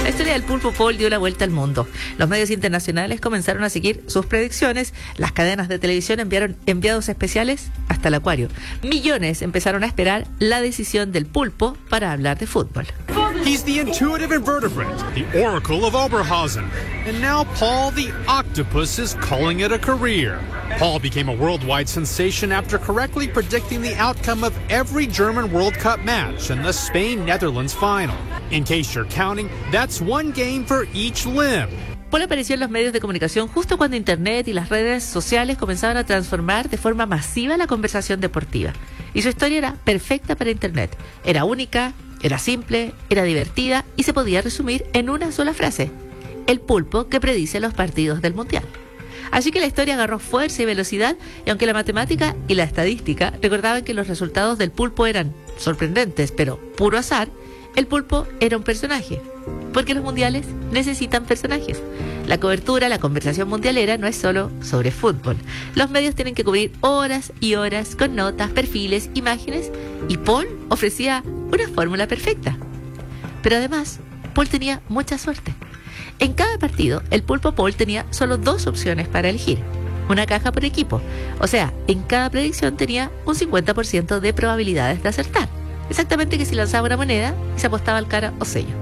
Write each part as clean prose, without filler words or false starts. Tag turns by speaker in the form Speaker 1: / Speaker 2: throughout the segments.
Speaker 1: La historia del pulpo Paul dio la vuelta al mundo. Los medios internacionales comenzaron a seguir sus predicciones. Las cadenas de televisión enviaron enviados especiales hasta el acuario. Millones empezaron a esperar la decisión del pulpo para hablar de fútbol.
Speaker 2: He's the intuitive invertebrate, the oracle of Oberhausen. And now Paul the octopus is calling it a career. Paul became a worldwide sensation after correctly predicting the outcome of every German World Cup match and the Spain-Netherlands final. In case you're counting, that's one game for each limb.
Speaker 1: Paul apareció en los medios de comunicación justo cuando Internet y las redes sociales comenzaban a transformar de forma masiva la conversación deportiva. Y su historia era perfecta para Internet. Era única, era simple, era divertida y se podía resumir en una sola frase: el pulpo que predice los partidos del Mundial. Así que la historia agarró fuerza y velocidad, y aunque la matemática y la estadística recordaban que los resultados del pulpo eran sorprendentes, pero puro azar, el pulpo era un personaje, porque los mundiales necesitan personajes. La cobertura, la conversación mundialera no es solo sobre fútbol. Los medios tienen que cubrir horas y horas con notas, perfiles, imágenes, y Paul ofrecía una fórmula perfecta. Pero además, Paul tenía mucha suerte. En cada partido, el pulpo Paul tenía solo 2 opciones para elegir. Una caja por equipo. O sea, en cada predicción tenía un 50% de probabilidades de acertar. Exactamente que si lanzaba una moneda y se apostaba al cara o sello.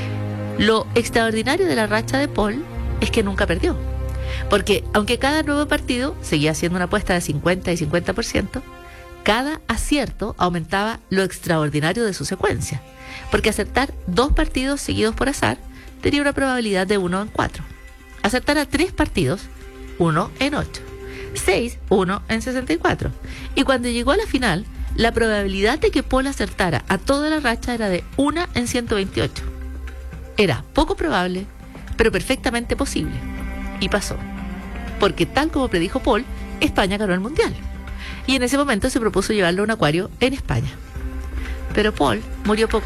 Speaker 1: Lo extraordinario de la racha de Paul es que nunca perdió. Porque aunque cada nuevo partido seguía siendo una apuesta de 50 y 50%, cada acierto aumentaba lo extraordinario de su secuencia. Porque acertar 2 partidos seguidos por azar tenía una probabilidad de 1 en 4. Acertar a 3 partidos, 1 en 8. 6, 1 en 64. Y cuando llegó a la final, la probabilidad de que Paul acertara a toda la racha era de 1 en 128. Era poco probable, pero perfectamente posible. Y pasó. Porque tal como predijo Paul, España ganó el Mundial. Y en ese momento se propuso llevarlo a un acuario en España. Pero Paul murió poco